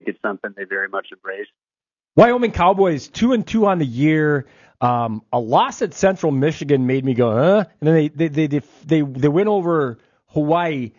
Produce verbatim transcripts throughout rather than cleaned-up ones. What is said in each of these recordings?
it's something they very much embrace. Wyoming Cowboys two and two on the year. Um, a loss at Central Michigan made me go, huh? And then they they they they they, they win over Hawaii.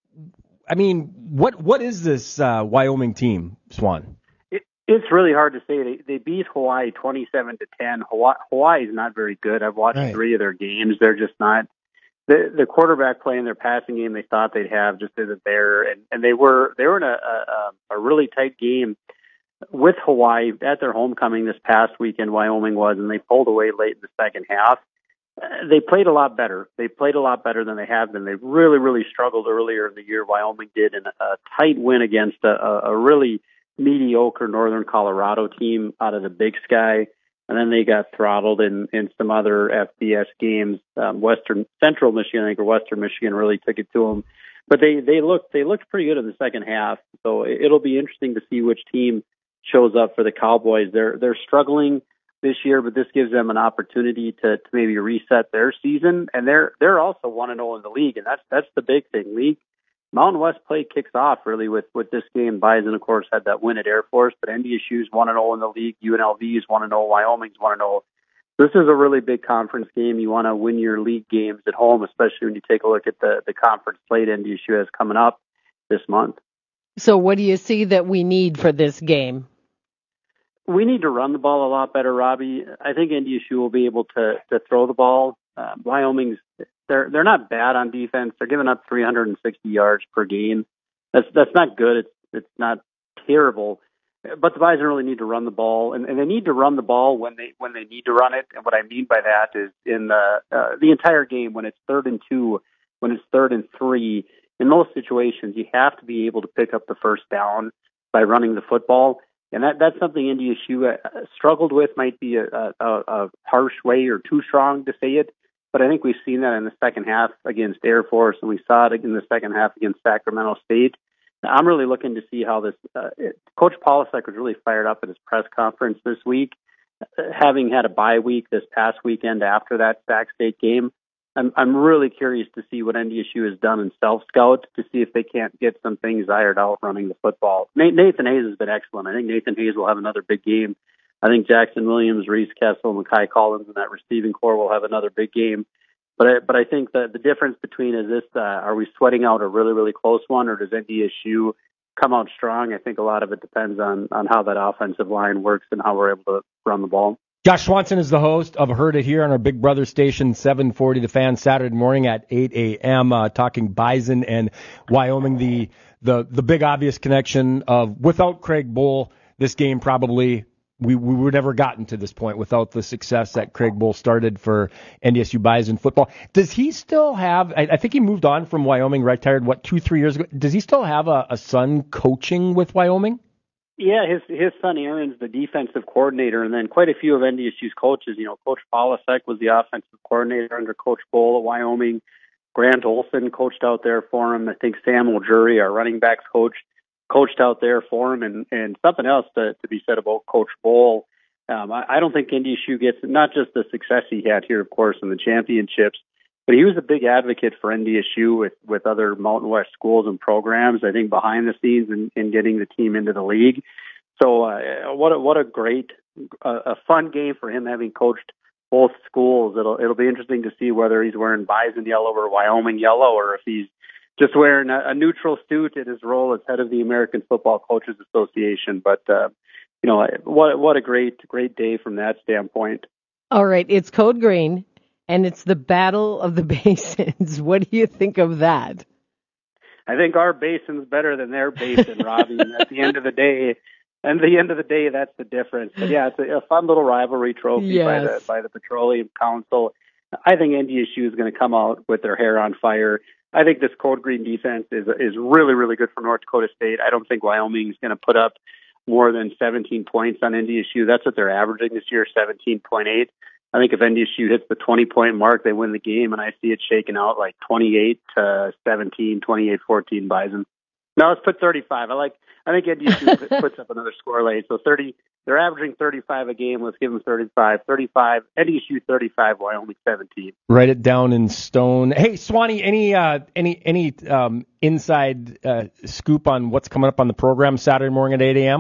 I mean, what what is this uh, Wyoming team, Swan? It, it's really hard to say. They they beat Hawaii twenty-seven to ten. Hawaii Hawaii is not very good. I've watched right. three of their games. They're just not. The the quarterback play in their passing game they thought they'd have just isn't there, and and they were they were in a a, a really tight game with Hawaii at their homecoming this past weekend. Wyoming was, and they pulled away late in the second half. Uh, they played a lot better. They played a lot better than they have been. They really, really struggled earlier in the year. Wyoming did in a tight win against a, a really mediocre Northern Colorado team out of the Big Sky. And then they got throttled in, in some other F B S games. Um, Western Central Michigan, I think, or Western Michigan really took it to them. But they, they looked they looked pretty good in the second half. So it'll be interesting to see which team shows up for the Cowboys. They're they're struggling this year, but this gives them an opportunity to, to maybe reset their season. And they're they're also one and zero in the league, and that's that's the big thing. League Mountain West play kicks off really with, with this game. Bison, of course, had that win at Air Force, but N D S U's one and zero in the league. U N L V's one and zero. Wyoming's one and zero. This is a really big conference game. You want to win your league games at home, especially when you take a look at the, the conference slate N D S U has coming up this month. So what do you see that we need for this game? We need to run the ball a lot better, Robbie. I think N D S U will be able to to throw the ball. Uh, Wyoming's they're they're not bad on defense. They're giving up three hundred sixty yards per game. That's that's not good. It's it's not terrible. But the Bison really need to run the ball, and, and they need to run the ball when they when they need to run it. And what I mean by that is in the uh, the entire game, when it's third and two, when it's third and three, in those situations, you have to be able to pick up the first down by running the football. And that, that's something N D S U uh, struggled with, might be a, a, a harsh way or too strong to say it. But I think we've seen that in the second half against Air Force, and we saw it in the second half against Sacramento State. I'm really looking to see how this, uh, it, Coach Polasek was really fired up at his press conference this week, uh, having had a bye week this past weekend after that Sac State game. I'm I'm really curious to see what N D S U has done in self-scout to see if they can't get some things ironed out running the football. Nathan Hayes has been excellent. I think Nathan Hayes will have another big game. I think Jackson Williams, Reese Kessel, and Makai Collins and that receiving core will have another big game. But I, but I think that the difference between is this, uh, are we sweating out a really, really close one, or does N D S U come out strong? I think a lot of it depends on, on how that offensive line works and how we're able to run the ball. Josh Swanson is the host of Heard It Here on our Big Brother station, seven forty The Fan, Saturday morning at eight a.m., uh, talking Bison and Wyoming. The, the, the big obvious connection of without Craig Bohl, this game probably we, we would never gotten to this point without the success that Craig Bohl started for N D S U Bison football. Does he still have, I, I think he moved on from Wyoming, retired, what, two, three years ago. Does he still have a, a son coaching with Wyoming? Yeah, his his son Aaron's the defensive coordinator, and then quite a few of N D S U's coaches. You know, Coach Polasek was the offensive coordinator under Coach Bohl at Wyoming. Grant Olson coached out there for him. I think Samuel Jury, our running backs coach, coached out there for him. And, and something else to, to be said about Coach Bohl. Um, I, I don't think N D S U gets not just the success he had here, of course, in the championships, but he was a big advocate for N D S U with, with other Mountain West schools and programs, I think, behind the scenes in, in getting the team into the league. So uh, what a, what a great, uh, a fun game for him having coached both schools. It'll it'll be interesting to see whether he's wearing Bison yellow or Wyoming yellow, or if he's just wearing a, a neutral suit in his role as head of the American Football Coaches Association. But, uh, you know, what what a great, great day from that standpoint. All right, it's Code Green. And it's the Battle of the Basins. What do you think of that? I think our basin's better than their basin, Robbie. And at the end of the day, and the end of the day, that's the difference. But yeah, it's a, a fun little rivalry trophy yes. by the by the Petroleum Council. I think N D S U is going to come out with their hair on fire. I think this Code Green defense is is really, really good for North Dakota State. I don't think Wyoming is going to put up more than seventeen points on N D S U. That's what they're averaging this year, seventeen point eight. I think if N D S U hits the twenty-point mark, they win the game, and I see it shaking out like twenty-eight to seventeen, twenty-eight fourteen Bison. No, let's put thirty-five. I like I think N D S U puts up another score late. So thirty, they're averaging thirty-five a game. Let's give them thirty-five. thirty-five, N D S U thirty-five, Wyoming seventeen. Write it down in stone. Hey, Swanee, any uh, any any um, inside uh, scoop on what's coming up on the program Saturday morning at eight a.m.?